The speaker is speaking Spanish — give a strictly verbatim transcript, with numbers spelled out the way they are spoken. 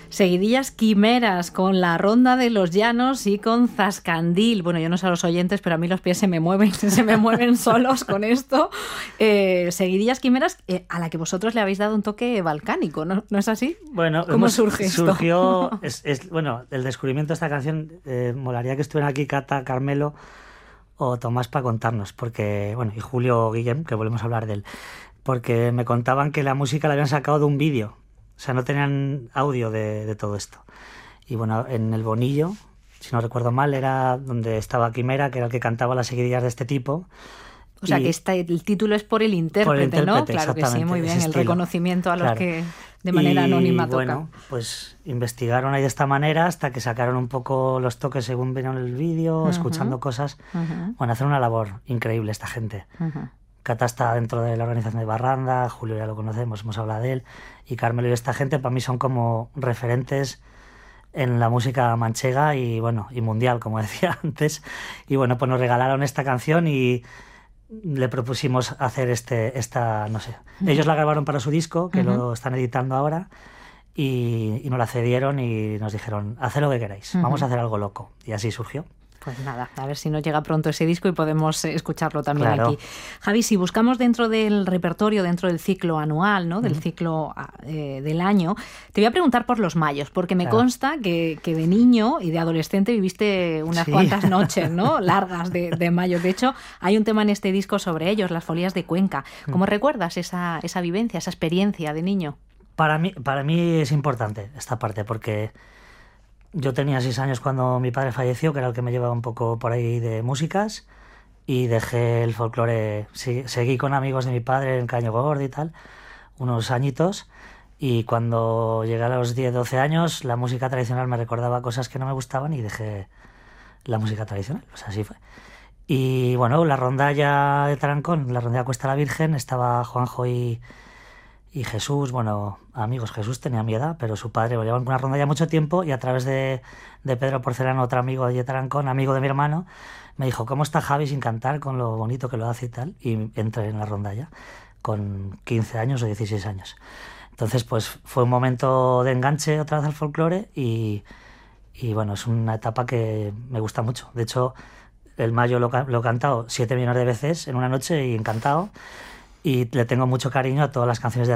Seguidillas quimeras con la Ronda de los Llanos y con Zascandil. Bueno, yo no sé a los oyentes, pero a mí los pies se me mueven, se me mueven solos con esto. Eh, seguidillas quimeras eh, a la que vosotros le habéis dado un toque balcánico, ¿no, ¿No es así? Bueno, ¿Cómo hemos, surge esto? Surgió, es, es, bueno, el descubrimiento de esta canción, eh, molaría que estuvieran aquí Cata, Carmelo o Tomás para contarnos, porque, bueno, y Julio Guillem, que volvemos a hablar de él, porque me contaban que la música la habían sacado de un vídeo. O sea, no tenían audio de, de todo esto. Y bueno, en el Bonillo, si no recuerdo mal, era donde estaba Quimera, que era el que cantaba las seguidillas de este tipo. O sea, y que está, el título es por el intérprete, por el intérprete, ¿no? Claro que sí, muy bien. El estilo. Reconocimiento a los Claro. que de manera y, anónima tocan. Bueno, pues investigaron ahí de esta manera hasta que sacaron un poco los toques según vieron el vídeo, uh-huh. escuchando cosas. Uh-huh. Bueno, hacen una labor increíble esta gente. Uh-huh. Cata está dentro de la organización de Barranda, Julio ya lo conocemos, hemos hablado de él, y Carmelo y esta gente para mí son como referentes en la música manchega y bueno y mundial, como decía antes. Y bueno, pues nos regalaron esta canción y le propusimos hacer este esta, no sé, uh-huh. ellos la grabaron para su disco, que uh-huh. lo están editando ahora, y, y nos la cedieron y nos dijeron, haced lo que queráis, uh-huh. vamos a hacer algo loco, y así surgió. Pues nada, a ver si nos llega pronto ese disco y podemos escucharlo también claro. aquí. Javi, si buscamos dentro del repertorio, dentro del ciclo anual, ¿no? del mm. ciclo eh, del año, te voy a preguntar por los mayos, porque me claro. consta que, que de niño y de adolescente viviste unas sí. cuantas noches, ¿no? largas de, de mayo. De hecho, hay un tema en este disco sobre ellos, las folías de Cuenca. ¿Cómo mm. recuerdas esa, esa vivencia, esa experiencia de niño? Para mí, para mí es importante esta parte, porque yo tenía seis años cuando mi padre falleció, que era el que me llevaba un poco por ahí de músicas, y dejé el folclore, sí, seguí con amigos de mi padre en Caño Gordo y tal, unos añitos, y cuando llegué a los diez, doce años, la música tradicional me recordaba cosas que no me gustaban y dejé la música tradicional, o sea, así fue. Y bueno, la rondalla de Tarancón, la rondalla Cuesta la Virgen, estaba Juanjo y... Y Jesús, bueno, amigos, Jesús tenía mi edad, pero su padre lo llevaban con una ronda ya mucho tiempo y a través de, de Pedro Porcelano, otro amigo de Tarancón, amigo de mi hermano, me dijo, ¿cómo está Javi sin cantar con lo bonito que lo hace y tal? Y entré en la rondalla con quince años o dieciséis años. Entonces, pues fue un momento de enganche otra vez al folclore y, y bueno, es una etapa que me gusta mucho. De hecho, el mayo lo, lo he cantado siete millones de veces en una noche y encantado. Y le tengo mucho cariño a todas las canciones de